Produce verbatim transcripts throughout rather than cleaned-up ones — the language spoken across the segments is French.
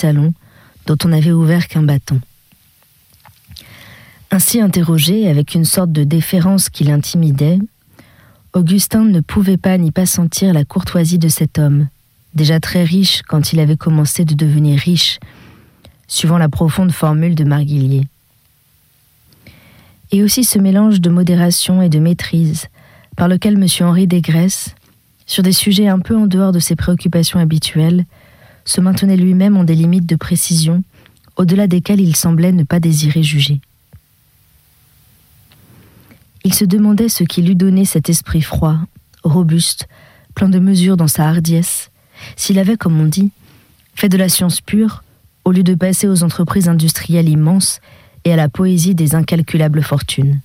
salon, dont on n'avait ouvert qu'un battant. Ainsi interrogé, avec une sorte de déférence qui l'intimidait, Augustin ne pouvait pas n'y pas sentir la courtoisie de cet homme, déjà très riche quand il avait commencé de devenir riche, suivant la profonde formule de Marguillier. Et aussi ce mélange de modération et de maîtrise, par lequel M. Henri Desgresses, sur des sujets un peu en dehors de ses préoccupations habituelles, se maintenait lui-même en des limites de précision, au-delà desquelles il semblait ne pas désirer juger. Il se demandait ce qui lui donnait cet esprit froid, robuste, plein de mesure dans sa hardiesse, s'il avait, comme on dit, fait de la science pure, au lieu de passer aux entreprises industrielles immenses et à la poésie des incalculables fortunes.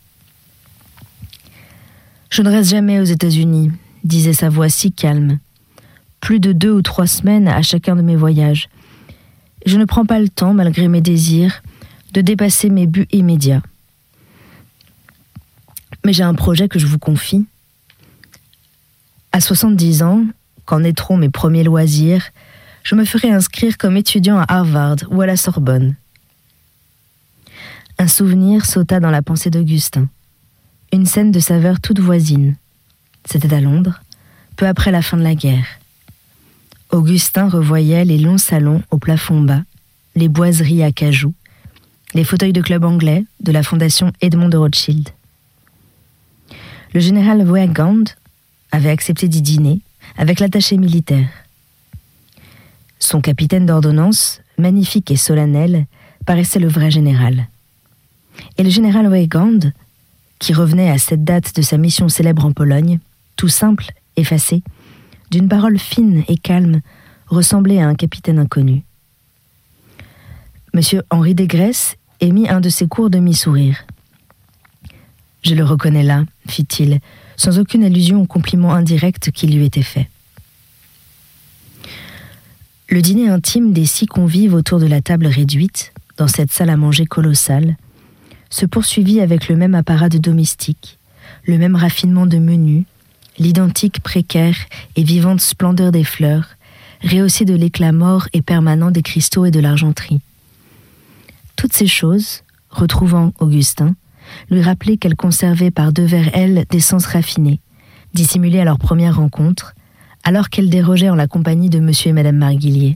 « Je ne reste jamais aux États-Unis », disait sa voix si calme, « plus de deux ou trois semaines à chacun de mes voyages. Je ne prends pas le temps, malgré mes désirs, de dépasser mes buts immédiats. Mais j'ai un projet que je vous confie. À soixante-dix ans, quand naîtront mes premiers loisirs, je me ferai inscrire comme étudiant à Harvard ou à la Sorbonne. » Un souvenir sauta dans la pensée d'Augustin. Une scène de saveur toute voisine. C'était à Londres, peu après la fin de la guerre. Augustin revoyait les longs salons au plafond bas, les boiseries à cajou, les fauteuils de club anglais de la fondation Edmond de Rothschild. Le général Weygand avait accepté d'y dîner avec l'attaché militaire. Son capitaine d'ordonnance, magnifique et solennel, paraissait le vrai général. Et le général Weygand, qui revenait à cette date de sa mission célèbre en Pologne, tout simple, effacé, d'une parole fine et calme, ressemblait à un capitaine inconnu. Monsieur Henri Desgresses émit un de ses courts demi-sourires. « Je le reconnais là, fit-il, sans aucune allusion au compliment indirect qui lui était fait. Le dîner intime des six convives autour de la table réduite, dans cette salle à manger colossale, se poursuivit avec le même apparat de domestique, le même raffinement de menu, l'identique précaire et vivante splendeur des fleurs, rehaussée de l'éclat mort et permanent des cristaux et de l'argenterie. Toutes ces choses, retrouvant Augustin, lui rappelaient qu'elle conservait par devers elle des sens raffinés, dissimulés à leur première rencontre, alors qu'elle dérogeait en la compagnie de monsieur et madame Marguillier.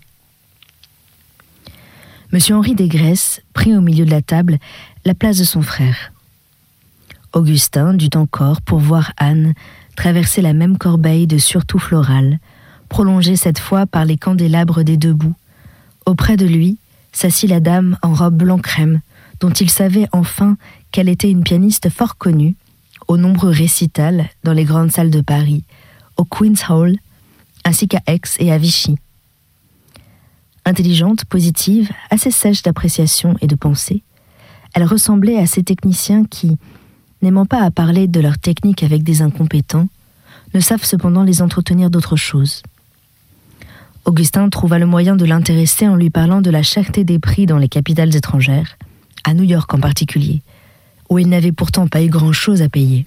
Monsieur Henri Desgresses prit au milieu de la table la place de son frère. Augustin dut encore, pour voir Anne, traverser la même corbeille de surtout floral, prolongée cette fois par les candélabres des deux bouts. Auprès de lui s'assit la dame en robe blanc crème, dont il savait enfin qu'elle était une pianiste fort connue, aux nombreux récitals dans les grandes salles de Paris, au Queen's Hall, ainsi qu'à Aix et à Vichy. Intelligente, positive, assez sèche d'appréciation et de pensée, elle ressemblait à ces techniciens qui, n'aimant pas à parler de leur technique avec des incompétents, ne savent cependant les entretenir d'autre chose. Augustin trouva le moyen de l'intéresser en lui parlant de la cherté des prix dans les capitales étrangères, à New York en particulier, où il n'avait pourtant pas eu grand-chose à payer.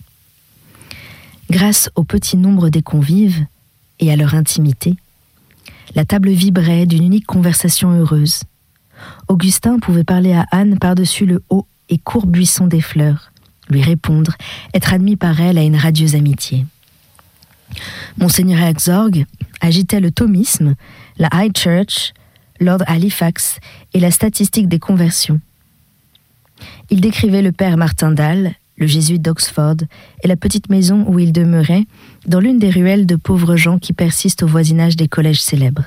Grâce au petit nombre des convives et à leur intimité, la table vibrait d'une unique conversation heureuse. Augustin pouvait parler à Anne par-dessus le haut et court buisson des fleurs, lui répondre, être admis par elle à une radieuse amitié. Monseigneur Herzog agitait le thomisme, la High Church, Lord Halifax et la statistique des conversions. Il décrivait le père Martindale, le jésuite d'Oxford, et la petite maison où il demeurait, dans l'une des ruelles de pauvres gens qui persistent au voisinage des collèges célèbres.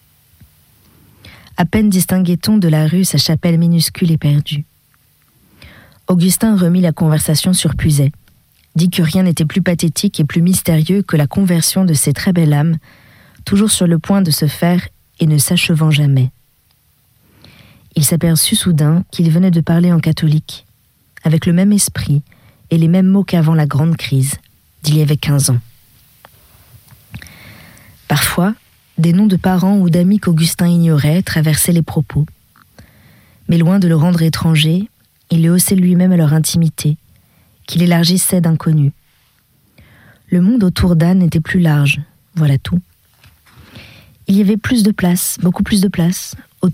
À peine distinguait-on de la rue sa chapelle minuscule et perdue. Augustin remit la conversation sur Puiset, dit que rien n'était plus pathétique et plus mystérieux que la conversion de ces très belles âmes, toujours sur le point de se faire et ne s'achevant jamais. Il s'aperçut soudain qu'il venait de parler en catholique, avec le même esprit et les mêmes mots qu'avant la grande crise, d'il y avait quinze ans. Parfois, des noms de parents ou d'amis qu'Augustin ignorait traversaient les propos. Mais loin de le rendre étranger, il le haussait lui-même à leur intimité, qu'il élargissait d'inconnus. Le monde autour d'Anne était plus large, voilà tout. Il y avait plus de place, beaucoup plus de place,